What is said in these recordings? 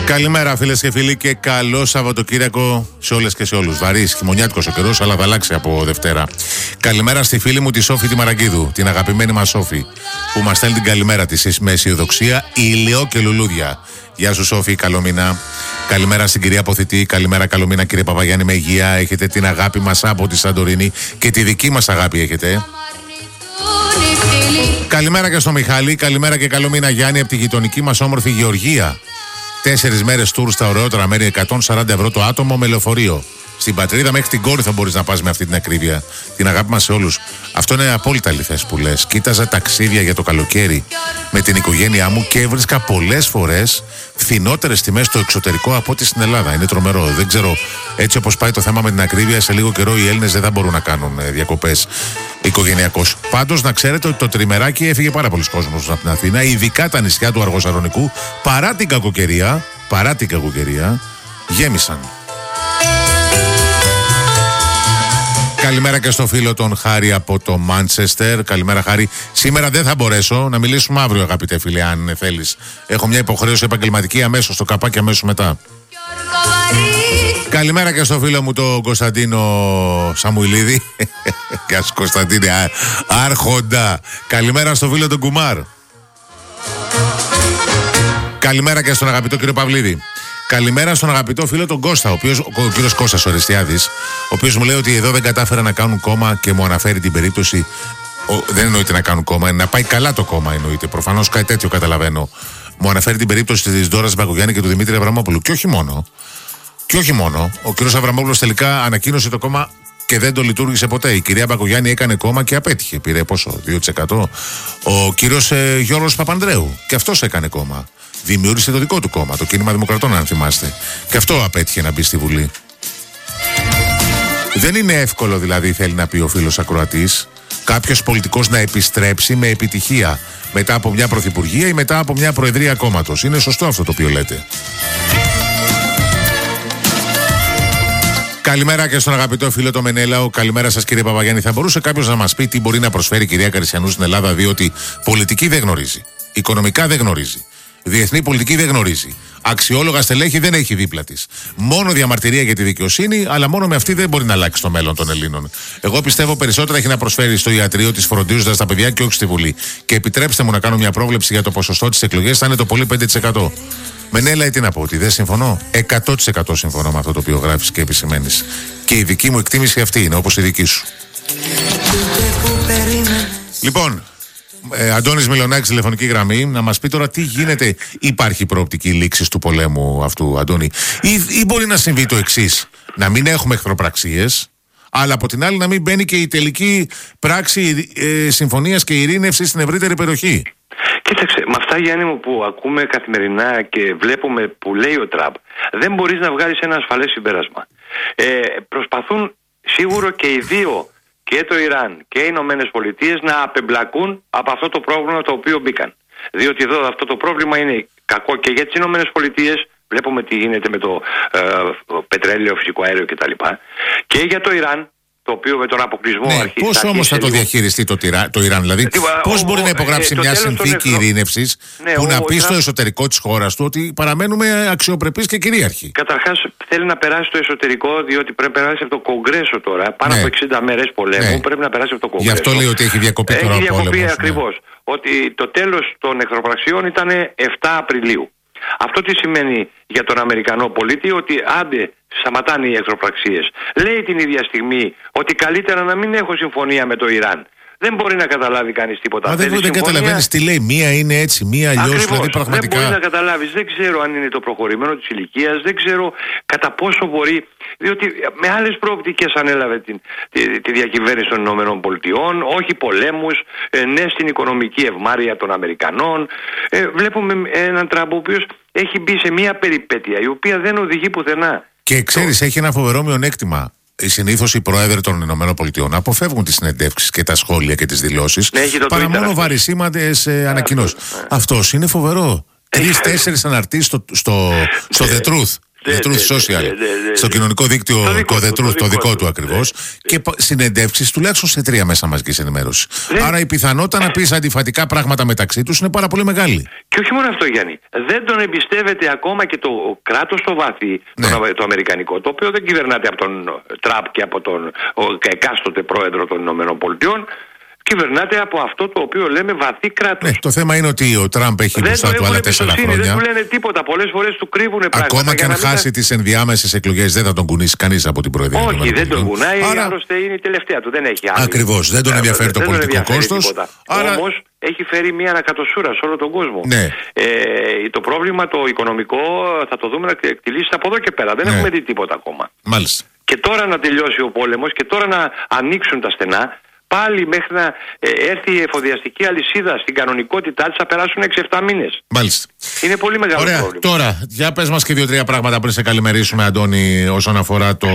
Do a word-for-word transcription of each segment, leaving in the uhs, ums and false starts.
Καλημέρα φίλες και φίλοι και καλό Σαββατοκύριακο σε όλες και σε όλους. Βαρύς, χειμωνιάτικος ο καιρός, αλλά θα αλλάξει από Δευτέρα. Καλημέρα στη φίλη μου τη Σόφη τη Μαραγκίδου, την αγαπημένη μας Σόφη, που μας στέλνει την καλημέρα της με αισιοδοξία, ηλιό και λουλούδια. Γεια σου Σόφη, καλό μήνα. Καλημέρα στην κυρία Ποθητή, καλημέρα, καλό μήνα κύριε Παπαγιάννη, με υγεία. Έχετε την αγάπη μας από τη Σαντορίνη και τη δική μας αγάπη έχετε. Καλημέρα και στο Μιχάλη, καλημέρα και καλό μήνα Γιάννη από τη γειτονική μας όμορφη Γεωργία. Τέσσερις μέρες τουρ στα ωραιότερα μέρη, εκατόν σαράντα ευρώ το άτομο με λεωφορείο. Στην πατρίδα μέχρι την Κόρη θα μπορείς να πας με αυτή την ακρίβεια. Την αγάπη μας σε όλους. Αυτό είναι απόλυτα αληθές που λες. Κοίταζα ταξίδια για το καλοκαίρι με την οικογένειά μου και έβρισκα πολλές φορές φθηνότερες τιμές στο εξωτερικό από ό,τι στην Ελλάδα. Είναι τρομερό. Δεν ξέρω, έτσι όπως πάει το θέμα με την ακρίβεια, σε λίγο καιρό οι Έλληνες δεν θα μπορούν να κάνουν διακοπές οικογενειακώς. Πάντως να ξέρετε ότι το τριμεράκι έφυγε πάρα πολλοί κόσμος από την Αθήνα, ειδικά τα νησιά του Αργοσαρονικού, παρά την κακοκαιρία, παρά την κακοκαιρία, γέμισαν. Καλημέρα και στο φίλο τον Χάρη από το Μάντσεστερ. Καλημέρα Χάρη. Σήμερα δεν θα μπορέσω να μιλήσουμε αύριο, αγαπητέ φίλε, αν θέλεις. Έχω μια υποχρέωση επαγγελματική αμέσως, στο καπάκι αμέσως μετά. Καλημέρα και στο φίλο μου τον Κωνσταντίνο Σαμουηλίδη. Γεια σου Κωνσταντίνε, άρχοντα. Καλημέρα στο φίλο τον Κουμάρ. Καλημέρα και στον αγαπητό κύριο Παυλίδη. Καλημέρα στον αγαπητό φίλο τον Κώστα, ο, οποίος, ο κύριος Κώστας Ορεστιάδης, ο οποίος μου λέει ότι εδώ δεν κατάφερα να κάνουν κόμμα και μου αναφέρει την περίπτωση. Ο, δεν εννοείται να κάνουν κόμμα, να πάει καλά το κόμμα εννοείται. Προφανώς κάτι τέτοιο καταλαβαίνω. Μου αναφέρει την περίπτωση της Ντόρας Μπακογιάννη και του Δημήτρη Αβραμόπουλου. Και όχι μόνο. Και όχι μόνο. Ο κύριος Αβραμόπουλος τελικά ανακοίνωσε το κόμμα και δεν το λειτουργήσε ποτέ. Η κυρία Μπακογιάννη έκανε κόμμα και απέτυχε. Πήρε πόσο, δύο τοις εκατό. Ο κύριος ε, Γιώργος Παπανδρέου. Και αυτός έκανε κόμμα. Δημιούργησε το δικό του κόμμα, το Κίνημα Δημοκρατών, αν θυμάστε. Και αυτό απέτυχε να μπει στη Βουλή. Δεν είναι εύκολο, δηλαδή, θέλει να πει ο φίλος ακροατής, κάποιος πολιτικός να επιστρέψει με επιτυχία μετά από μια πρωθυπουργία ή μετά από μια προεδρία κόμματος. Είναι σωστό αυτό το οποίο λέτε. Καλημέρα και στον αγαπητό φίλο το Μενέλαο. Καλημέρα σας κύριε Παπαγιάννη. Θα μπορούσε κάποιος να μας πει τι μπορεί να προσφέρει η κυρία Καρισιανού στην Ελλάδα, διότι πολιτική δεν γνωρίζει, οικονομικά δεν γνωρίζει, διεθνή πολιτική δεν γνωρίζει, αξιόλογα στελέχη δεν έχει δίπλα της. Μόνο διαμαρτυρία για τη δικαιοσύνη, αλλά μόνο με αυτή δεν μπορεί να αλλάξει το μέλλον των Ελλήνων. Εγώ πιστεύω περισσότερα έχει να προσφέρει στο ιατρείο της, φροντίζοντας τα παιδιά και όχι στη Βουλή. Και επιτρέψτε μου να κάνω μια πρόβλεψη για το ποσοστό της εκλογής, θα είναι το πολύ πέντε τοις εκατό. Μενέλα, τι να πω, ότι δεν συμφωνώ. εκατό τοις εκατό συμφωνώ με αυτό το οποίο γράφεις και επισημαίνεις. Και η δική μου εκτίμηση αυτή είναι, όπως η δική σου. Λοιπόν, ε, Αντώνης Μιλονάκης, τηλεφωνική γραμμή, να μας πει τώρα τι γίνεται. Υπάρχει προοπτική λήξης του πολέμου αυτού, Αντώνη, ή, ή μπορεί να συμβεί το εξής, να μην έχουμε εχθροπραξίες, αλλά από την άλλη να μην μπαίνει και η τελική πράξη ε, συμφωνίας και ειρήνευσης στην ευρύτερη περιοχή. Κοίταξε, με αυτά Γιάννη μου που ακούμε καθημερινά και βλέπουμε που λέει ο Τραμπ, δεν μπορείς να βγάλεις ένα ασφαλές συμπέρασμα. Ε, προσπαθούν σίγουρο και οι δύο, και το Ιράν και οι Ηνωμένες Πολιτείες, να απεμπλακούν από αυτό το πρόβλημα το οποίο μπήκαν. Διότι εδώ αυτό το πρόβλημα είναι κακό και για τις Ηνωμένες Πολιτείες, βλέπουμε τι γίνεται με το ε, πετρέλαιο, φυσικό αέριο κτλ. Και για το Ιράν, το οποίο με τον αποκλεισμό ναι, αρχίζει. Πώς όμως θα το λίγο... διαχειριστεί το, τυρα... το Ιράν, δηλαδή, πώς μπορεί να υπογράψει ε, μια συνθήκη εθνο... ειρήνευσης ναι, που ο, να πει ο, στο εσωτερικό της χώρας του ότι παραμένουμε αξιοπρεπείς και κυρίαρχοι. Καταρχάς θέλει να περάσει στο εσωτερικό, διότι πρέπει να περάσει από το Κογκρέσο τώρα. Πάνω ναι. από εξήντα μέρες πολέμου ναι. πρέπει να περάσει από το Κογκρέσο. Γι' αυτό λέει ότι έχει διακοπεί τώρα ο πόλεμος. Έχει διακοπεί ακριβώς. Ναι. Ότι το τέλος των εχθροπραξιών ήταν επτά Απριλίου. Αυτό τι σημαίνει για τον Αμερικανό πολίτη? Ότι άντε σταματάνε οι εχθροπραξίες. Λέει την ίδια στιγμή ότι καλύτερα να μην έχω συμφωνία με το Ιράν. Δεν μπορεί να καταλάβει κανείς τίποτα. Μα δεν, δεν καταλαβαίνεις τι λέει. Μία είναι έτσι, μία αλλιώς. Δηλαδή πραγματικά. Δεν μπορεί να καταλάβεις. Δεν ξέρω αν είναι το προχωρημένο της ηλικίας. Δεν ξέρω κατά πόσο μπορεί. Διότι με άλλες προοπτικές ανέλαβε την, τη, τη διακυβέρνηση των Ηνωμένων Πολιτειών. Όχι πολέμους. Ε, ναι στην οικονομική ευμάρεια των Αμερικανών. Ε, βλέπουμε έναν Τραμπ ο οποίος έχει μπει σε μία περιπέτεια η οποία δεν οδηγεί πουθενά. Και ξέρεις, το... έχει ένα φοβερό μειονέκτημα. Συνήθως οι πρόεδροι των ΗΠΑ αποφεύγουν τις συνεντεύξεις και τα σχόλια και τις δηλώσεις, ναι, παρά μόνο βαρισίμαντες ε, ανακοινώσεις. Yeah. Αυτός είναι φοβερό. Τρεις-τέσσερις αναρτήσεις στο, στο, στο The Truth. The Truth Social, στο κοινωνικό δίκτυο το The Truth, το δικό του ακριβώς, και συνεντεύξεις τουλάχιστον σε τρία μέσα μαζικής ενημέρωσης. Άρα η πιθανότητα να πεις αντιφατικά πράγματα μεταξύ τους είναι πάρα πολύ μεγάλη. Και όχι μόνο αυτό, Γιάννη. Δεν τον εμπιστεύεται ακόμα και το κράτος στο βάθη, ναι. το, το αμερικανικό, το οποίο δεν κυβερνάται από τον Τραμπ και από τον ο, εκάστοτε πρόεδρο των ΗΠΑ. Κυβερνάται από αυτό το οποίο λέμε βαθύ κράτος. Ναι, το θέμα είναι ότι ο Τραμπ έχει μπροστά του άλλα τέσσερα χρόνια. Δεν του λένε τίποτα. Πολλές φορές του κρύβουν πράγματα. Ακόμα και αν χάσει μην... τις ενδιάμεσες εκλογές, δεν θα τον κουνήσει κανείς από την Προεδρία. Όχι, δεν τον κουνάει. Άρα... Άλλωστε είναι η τελευταία του. Δεν έχει άλλη. Ακριβώς. Δεν τον ενδιαφέρει το πολιτικό κόστος. Άρα... Όμως έχει φέρει μια ανακατοσούρα σε όλο τον κόσμο. Ναι. Ε, το πρόβλημα το οικονομικό θα το δούμε να εκτιλήσει από εδώ και πέρα. Δεν ναι. έχουμε δει τίποτα ακόμα. Μάλιστα. Και τώρα να τελειώσει ο πόλεμος και τώρα να ανοίξουν τα στενά. Πάλι μέχρι να ε, έρθει η εφοδιαστική αλυσίδα στην κανονικότητά της θα περάσουν έξι εφτά μήνες. Μάλιστα. Είναι πολύ μεγάλο Ωραία. πρόβλημα. Τώρα, για πες μας και δύο-τρία πράγματα πριν σε καλημερίσουμε, Αντώνη, όσον αφορά το,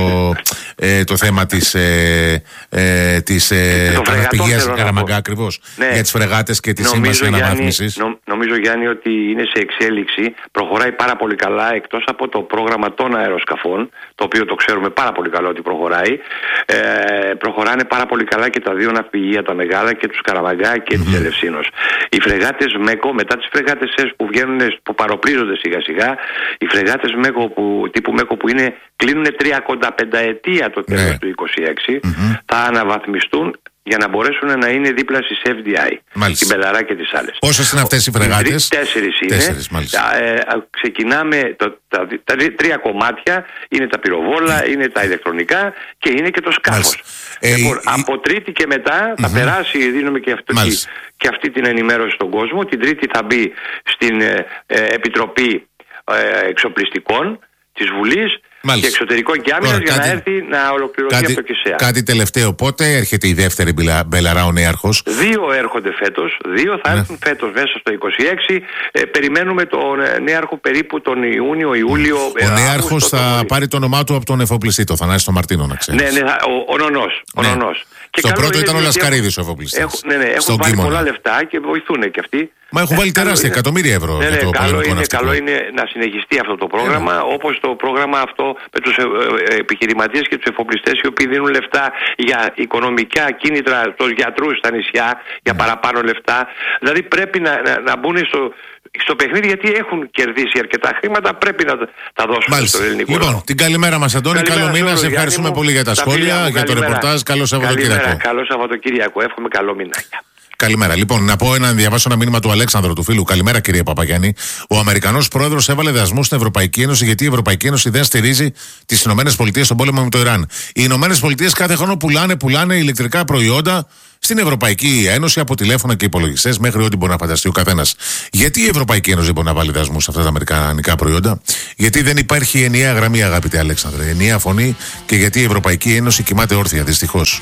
ε, το θέμα της, ε, ε, της ε, καταπηγίας στην Καραμαγκά ακριβώς. Ναι. Για τις φρεγάτες και τη σύμβαση αναβάθμισης. Νο, νομίζω, Γιάννη, ότι είναι σε εξέλιξη. Προχωράει πάρα πολύ καλά, εκτός από το πρόγραμμα των αεροσκαφών, το οποίο το ξέρουμε πάρα πολύ καλά ότι προχωράει. Ε, προχωράνε πάρα πολύ καλά και τα δύο ναυπηγεία, τα μεγάλα, και τους Καραμαγκά και mm-hmm. της Ελευσίνος. Οι φρεγάτες ΜΕΚΟ, μετά τις φρεγάτες ΕΣ που βγαίνουν, που παροπλίζονται σιγά σιγά, οι φρεγάτες ΜΕΚΟ που, τύπου ΜΕΚΟ που είναι, κλείνουν τριακονταπέντε ετία το τέλος ναι. του είκοσι έξι, mm-hmm. θα αναβαθμιστούν για να μπορέσουν να είναι δίπλα στις εφ ντι άι, την Μπελαρά και τις άλλες. Πόσες είναι αυτές οι φρεγάτες? Τέσσερις είναι. Τέσσερις, μάλιστα. Ε, ξεκινάμε, το, τα, τα, τα τρία κομμάτια είναι τα πυροβόλα, mm. είναι τα ηλεκτρονικά και είναι και το σκάφος. Ε, λοιπόν, η... Από Τρίτη και μετά θα mm-hmm. περάσει, δίνουμε και, αυτό, και, και αυτή την ενημέρωση στον κόσμο. Την Τρίτη θα μπει στην ε, ε, Επιτροπή ε, Εξοπλιστικών της Βουλής. Μάλιστα. Και εξωτερικό και άμυνας για κάτι, να έρθει να ολοκληρωθεί κάτι, από το ΚΙΣΕΑ. Κάτι τελευταίο, πότε έρχεται η δεύτερη Μπελαρά ο νέαρχος? Δύο έρχονται φέτος, δύο θα ναι. έρθουν φέτος μέσα στο είκοσι έξι. Ε, περιμένουμε τον νέαρχο περίπου τον Ιούνιο-Ιούλιο. Ο ε, νέαρχος θα το πάρει το όνομά του από τον εφοπλιστή, το Θανάση τον Μαρτίνο, να ξέρεις. Ναι, ναι, ο, ο Νονός. Ο ναι. Νονός. Στο πρώτο ήταν ο Λασκαρίδης ο εφοπλιστής. Έχουν, ναι, ναι, έχουν βάλει πολλά λεφτά και βοηθούν και αυτοί. Μα έχουν βάλει τεράστια εκατομμύρια ευρώ. Ναι, για το ναι, καλό, είναι, καλό είναι να συνεχιστεί αυτό το πρόγραμμα, yeah. όπως το πρόγραμμα αυτό με τους επιχειρηματίες και τους εφοπλιστές, οι οποίοι δίνουν λεφτά για οικονομικά κίνητρα στους γιατρούς στα νησιά, για yeah. παραπάνω λεφτά. Δηλαδή πρέπει να, να, να μπουν στο, στο παιχνίδι, γιατί έχουν κερδίσει αρκετά χρήματα, πρέπει να τα δώσουν στο ελληνικό. Λοιπόν, την καλημέρα μας, Αντώνη. Καλό μήνα. Σε ευχαριστούμε πολύ για τα σχόλια, για το ρεπορτάζ. Καλό Σαββατοκύριακο. Καλό Σαββατοκύριακο. Εύχομαι καλό μήνα. Καλημέρα. Λοιπόν, να πω ένα, διαβάσω ένα μήνυμα του Αλέξανδρου του φίλου. Καλημέρα, κύριε Παπαγιάννη. Ο Αμερικανός πρόεδρος έβαλε δασμούς στην Ευρωπαϊκή Ένωση γιατί η Ευρωπαϊκή Ένωση δεν στηρίζει τις Ηνωμένες Πολιτείες στον πόλεμο με το Ιράν. Οι Ηνωμένες Πολιτείες κάθε χρόνο πουλάνε, πουλάνε ηλεκτρικά προϊόντα στην Ευρωπαϊκή Ένωση, από τηλέφωνα και υπολογιστές μέχρι ό,τι μπορεί να φανταστεί ο καθένας. Γιατί η Ευρωπαϊκή Ένωση δεν μπορεί να βάλει δασμούς σε αυτά τα αμερικανικά προϊόντα? Γιατί δεν υπάρχει ενιαία γραμμή, αγαπητέ Αλέξανδρε, ενιαία φωνή, και γιατί η Ευρωπαϊκή Ένωση κοιμάται όρθια, δυστυχώς.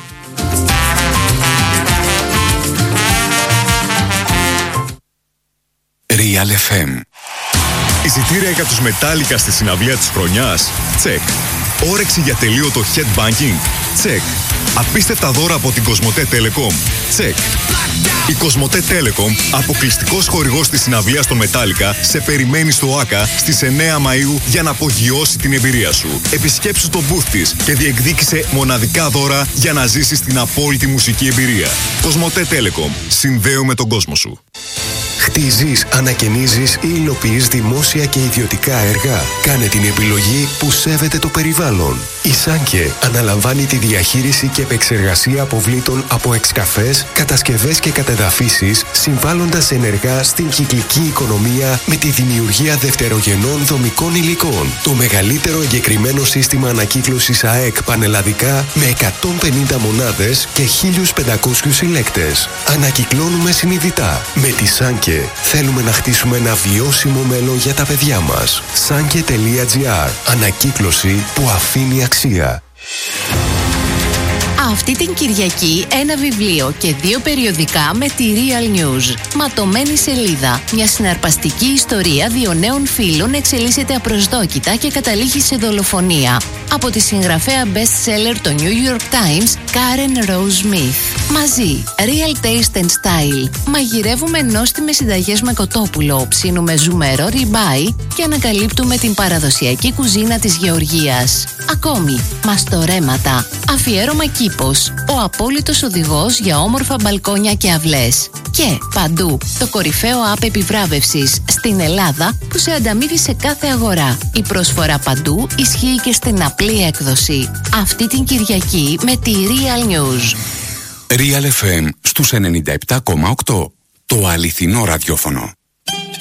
Real εφ εμ. Εισιτήρια για τους Metallica στη συναυλία της χρονιάς? Τσεκ. Όρεξη για τελείωτο headbanging? Τσεκ. Απίστευτα δώρα από την Κοσμοτέ Telecom? Τσεκ. Η Κοσμοτέ Telecom, αποκλειστικός χορηγός της συναυλίας των Metallica, σε περιμένει στο ΆΚΑ στις εννέα Μαΐου για να απογειώσει την εμπειρία σου. Επισκέψου το booth της και διεκδίκησε μοναδικά δώρα για να ζήσεις την απόλυτη μουσική εμπειρία. Κοσμοτέ Telecom. Συνδέουμε τον κόσμο σου. Χτίζεις, ανακαινίζεις ή υλοποιείς δημόσια και ιδιωτικά έργα? Κάνε την επιλογή που σέβεται το περιβάλλον. Η Σάνκε αναλαμβάνει τη διαχείριση και επεξεργασία αποβλήτων από εξκαφές, κατασκευές και κατεδαφίσεις, συμβάλλοντας ενεργά στην κυκλική οικονομία με τη δημιουργία δευτερογενών δομικών υλικών. Το μεγαλύτερο εγκεκριμένο σύστημα ανακύκλωσης ΑΕΚ πανελλαδικά με εκατόν πενήντα μονάδες και χίλιους πεντακόσιους συλλέκτες. Ανακυκλώνουμε συνειδητά. Με τη Σάνκε θέλουμε να χτίσουμε ένα βιώσιμο μέλλον για τα παιδιά μας. Sanke τελεία τζι άρ. Ανακύκλωση που αφήνει αξία. Αυτή την Κυριακή ένα βιβλίο και δύο περιοδικά με τη Real News. Ματωμένη σελίδα. Μια συναρπαστική ιστορία δύο νέων φίλων εξελίσσεται απροσδόκητα και καταλήγει σε δολοφονία. Από τη συγγραφέα best seller το New York Times, Karen Rose Smith. Μαζί, Real Taste and Style. Μαγειρεύουμε νόστιμες συνταγές με κοτόπουλο, ψήνουμε ζουμερό ριμπάι και ανακαλύπτουμε την παραδοσιακή κουζίνα της Γεωργίας. Ακόμη, μαστορέματα. Αφιέρωμα Κήπος, ο απόλυτος οδηγός για όμορφα μπαλκόνια και αυλές. Και παντού, το κορυφαίο app επιβράβευσης στην Ελλάδα που σε ανταμείβει σε κάθε αγορά. Η προσφορά παντού ισχύει και στην απλή έκδοση. Αυτή την Κυριακή με τη Real News. Real εφ εμ στους ενενήντα επτά κόμμα οκτώ. Το αληθινό ραδιόφωνο.